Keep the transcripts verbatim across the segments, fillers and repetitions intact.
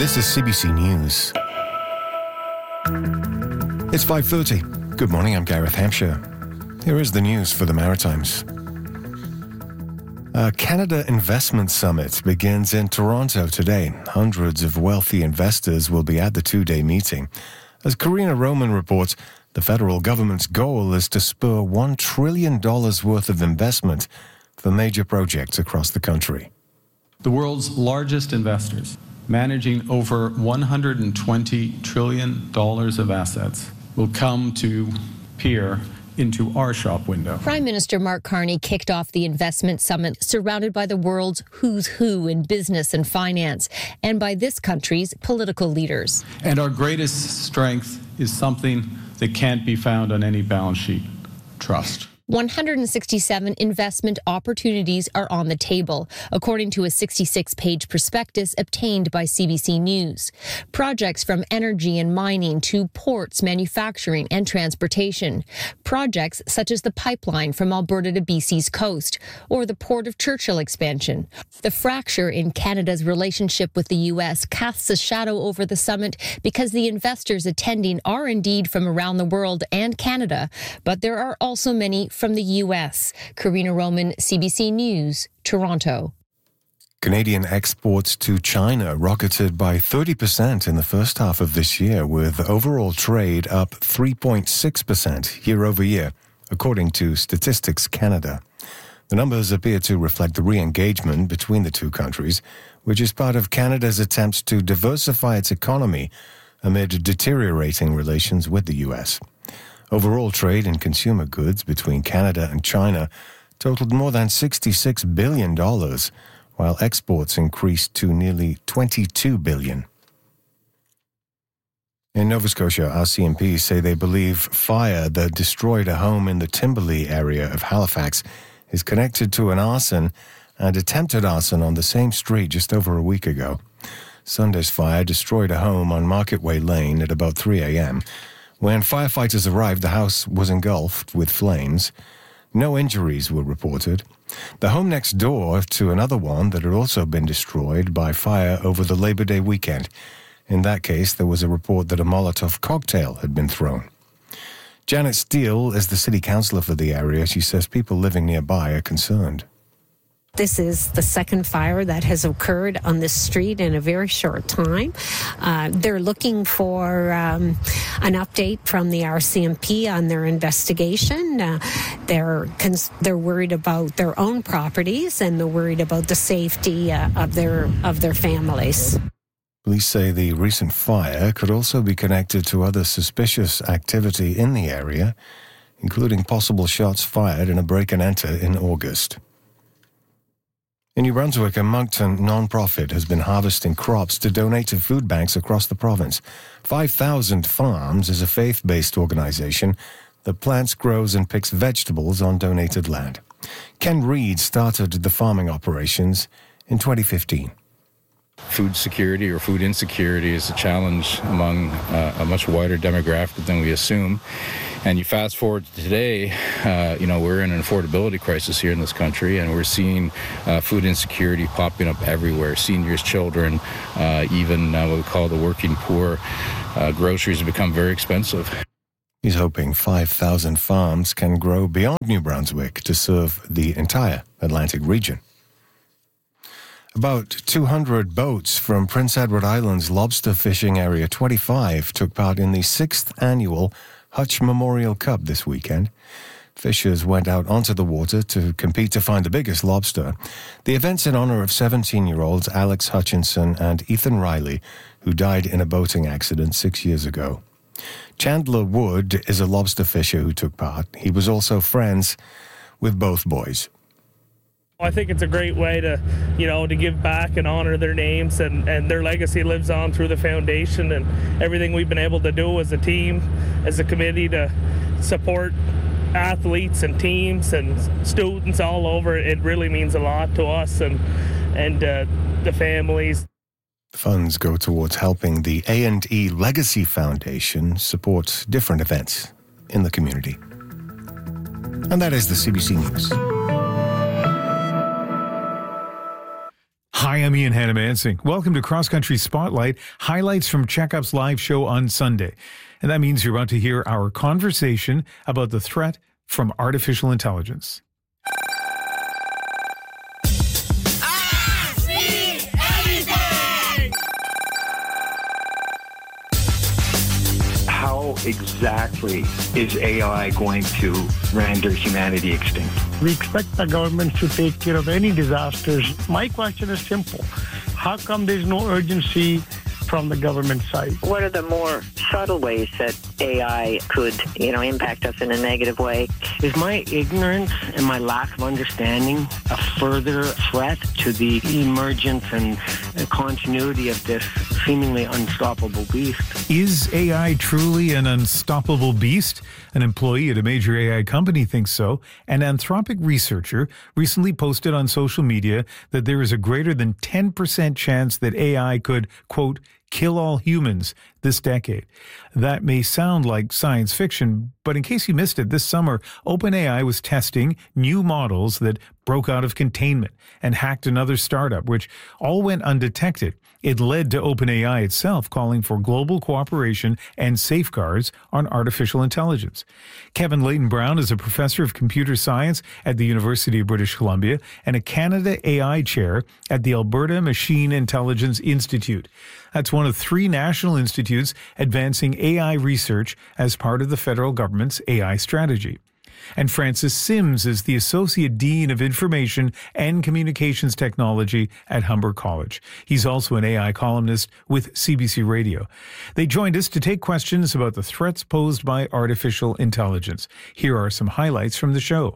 This is C B C News. It's five thirty. Good morning, I'm Gareth Hampshire. Here is the news for the Maritimes. A Canada Investment Summit begins in Toronto today. Hundreds of wealthy investors will be at the two-day meeting. As Karina Roman reports, the federal government's goal is to spur one trillion dollars worth of investment for major projects across the country. The world's largest investors, managing over one hundred twenty trillion dollars of assets, will come to peer into our shop window. Prime Minister Mark Carney kicked off the investment summit surrounded by the world's who's who in business and finance and by this country's political leaders. And our greatest strength is something that can't be found on any balance sheet: trust. one hundred sixty-seven investment opportunities are on the table, according to a sixty-six page prospectus obtained by C B C News. Projects from energy and mining to ports, manufacturing, and transportation. Projects such as the pipeline from Alberta to B C's coast, or the Port of Churchill expansion. The fracture in Canada's relationship with the U S casts a shadow over the summit because the investors attending are indeed from around the world and Canada, but there are also many from the U S. Karina Roman, C B C News, Toronto. Canadian exports to China rocketed by thirty percent in the first half of this year, with overall trade up three point six percent year over year, according to Statistics Canada. The numbers appear to reflect the re-engagement between the two countries, which is part of Canada's attempts to diversify its economy amid deteriorating relations with the U S. Overall trade in consumer goods between Canada and China totaled more than sixty-six billion dollars, while exports increased to nearly twenty-two billion dollars. In Nova Scotia, R C M P say they believe fire that destroyed a home in the Timberlea area of Halifax is connected to an arson and attempted arson on the same street just over a week ago. Sunday's fire destroyed a home on Market Way Lane at about three a.m. When firefighters arrived, the house was engulfed with flames. No injuries were reported. The home next door to another one that had also been destroyed by fire over the Labor Day weekend. In that case, there was a report that a Molotov cocktail had been thrown. Janet Steele is the city councillor for the area. She says people living nearby are concerned. This is the second fire that has occurred on this street in a very short time. Uh, they're looking for um, an update from the R C M P on their investigation. Uh, they're cons- they're worried about their own properties and they're worried about the safety uh, of their of their families. Police say the recent fire could also be connected to other suspicious activity in the area, including possible shots fired in a break-and-enter in August. In New Brunswick, a Moncton non-profit has been harvesting crops to donate to food banks across the province. five thousand Farms is a faith-based organization that plants, grows, and picks vegetables on donated land. Ken Reed started the farming operations in twenty fifteen. Food security or food insecurity is a challenge among uh, a much wider demographic than we assume. And you fast forward to today, uh, you know, we're in an affordability crisis here in this country, and we're seeing uh, food insecurity popping up everywhere. Seniors, children, uh, even uh, what we call the working poor. Uh, groceries have become very expensive. He's hoping five thousand farms can grow beyond New Brunswick to serve the entire Atlantic region. About two hundred boats from Prince Edward Island's lobster fishing area twenty-five took part in the sixth annual Hutch Memorial Cup this weekend. Fishers went out onto the water to compete to find the biggest lobster. The event's in honor of seventeen-year-olds Alex Hutchinson and Ethan Riley, who died in a boating accident six years ago. Chandler Wood is a lobster fisher who took part. He was also friends with both boys. I think it's a great way to, you know, to give back and honor their names, and, and their legacy lives on through the foundation, and everything we've been able to do as a team, as a committee, to support athletes and teams and students all over. It really means a lot to us and, and uh, the families. The funds go towards helping the A and E Legacy Foundation support different events in the community. And that is the C B C News. Hi, I'm Ian Hannamansing. Welcome to Cross Country Spotlight, highlights from Checkup's live show on Sunday. And that means you're about to hear our conversation about the threat from artificial intelligence. I see anything! How exactly is A I going to render humanity extinct? We expect the government to take care of any disasters. My question is simple. How come there's no urgency from the government side? What are the more subtle ways that A I could, you know, impact us in a negative way? Is my ignorance and my lack of understanding a further threat to the emergence and continuity of this seemingly unstoppable beast? Is A I truly an unstoppable beast? An employee at a major A I company thinks so. An Anthropic researcher recently posted on social media that there is a greater than ten percent chance that A I could, quote, kill all humans this decade. That may sound like science fiction, but in case you missed it, this summer, OpenAI was testing new models that broke out of containment and hacked another startup, which all went undetected. It led to OpenAI itself calling for global cooperation and safeguards on artificial intelligence. Kevin Leighton Brown is a professor of computer science at the University of British Columbia and a Canada A I chair at the Alberta Machine Intelligence Institute. That's one of three national institutes advancing A I research as part of the federal government's A I strategy. And Francis Sims is the Associate Dean of Information and Communications Technology at Humber College. He's also an A I columnist with C B C Radio. They joined us to take questions about the threats posed by artificial intelligence. Here are some highlights from the show.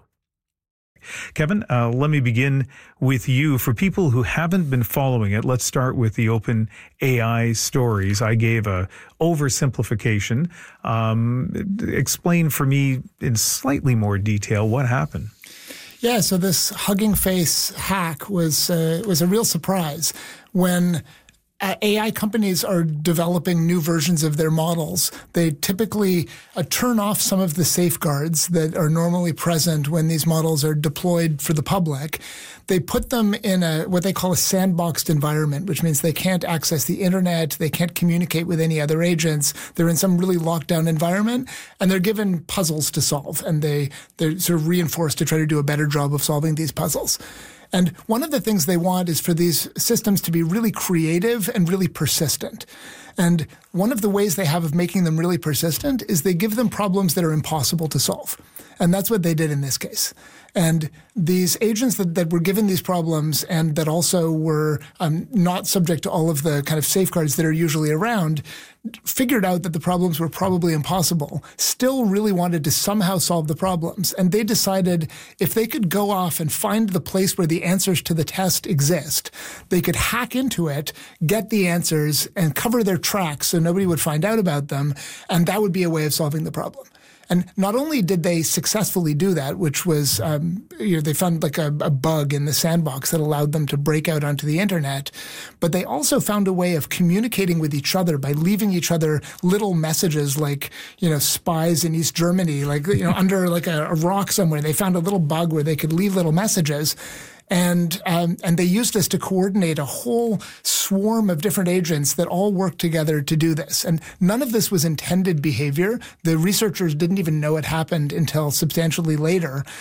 Kevin, uh, let me begin with you. For people who haven't been following it, let's start with the OpenAI stories. I gave a oversimplification. Um, explain for me in slightly more detail what happened. Yeah, so this Hugging Face hack was uh, was a real surprise when Uh, A I companies are developing new versions of their models. They typically uh, turn off some of the safeguards that are normally present when these models are deployed for the public. They put them in a what they call a sandboxed environment, which means they can't access the internet, they can't communicate with any other agents. They're in some really locked down environment, and they're given puzzles to solve, and they, they're sort of reinforced to try to do a better job of solving these puzzles. And one of the things they want is for these systems to be really creative and really persistent. And one of the ways they have of making them really persistent is they give them problems that are impossible to solve. And that's what they did in this case. And these agents that, that were given these problems and that also were um, not subject to all of the kind of safeguards that are usually around figured out that the problems were probably impossible, still really wanted to somehow solve the problems. And they decided if they could go off and find the place where the answers to the test exist, they could hack into it, get the answers, and cover their tracks so nobody would find out about them. And that would be a way of solving the problem. And not only did they successfully do that, which was, um, you know, they found like a, a bug in the sandbox that allowed them to break out onto the internet, but they also found a way of communicating with each other by leaving each other little messages like, you know, spies in East Germany, like, you know, under like a, a rock somewhere. They found a little bug where they could leave little messages. And um, and they used this to coordinate a whole swarm of different agents that all worked together to do this. And none of this was intended behavior. The researchers didn't even know it happened until substantially later.